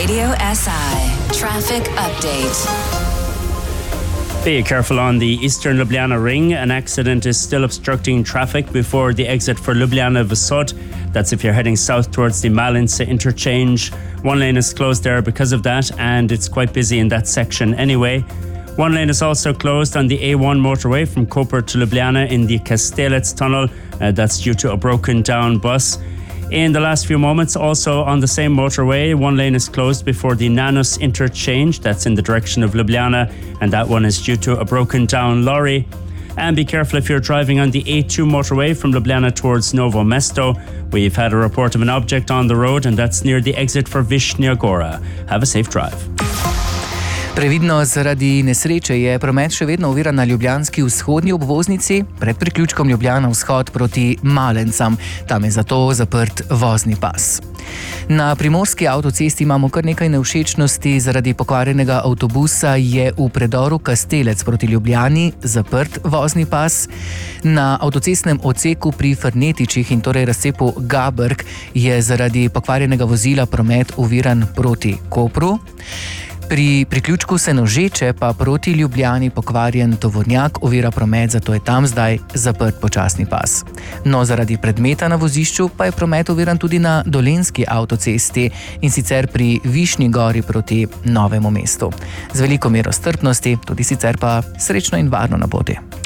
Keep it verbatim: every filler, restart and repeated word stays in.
Radio S I Traffic Update. Be careful on the Eastern Ljubljana Ring. An accident is still obstructing traffic before the exit for Ljubljana Vsot. That's if you're heading south towards the Malince interchange. One lane is closed there because of that, and it's quite busy in that section anyway. One lane is also closed on the A one motorway from Koper to Ljubljana in the Kastelec tunnel. Uh, that's due to a broken down bus. In the last few moments, also on the same motorway, one lane is closed before the Nanos interchange. That's in the direction of Ljubljana, and that one is due to a broken down lorry. And be careful if you're driving on the A two motorway from Ljubljana towards Novo Mesto. We've had a report of an object on the road, and that's near the exit for Višnja Gora. Have a safe drive. Previdno, zaradi nesreče je promet še vedno oviran na ljubljanski vzhodni obvoznici pred priključkom Ljubljana vzhod proti Malencam. Tam je zato zaprt vozni pas. Na primorski avtocesti imamo kar nekaj nevšečnosti. Zaradi pokvarjenega avtobusa je v predoru Kastelec proti Ljubljani zaprt vozni pas. Na avtocestnem odseku pri Frnetičih in torej razcepu Gabrk je zaradi pokvarjenega vozila promet oviran proti Kopru. Pri priključku Senožeče pa proti Ljubljani pokvarjen tovornjak ovira promet, zato je tam zdaj zaprt počasni pas. No, zaradi predmeta na vozišču pa je promet oviran tudi na Dolenjski avtocesti in sicer pri Višnji Gori proti Novemu mestu. Z veliko mero strpnosti, tudi sicer pa srečno in varno na poti.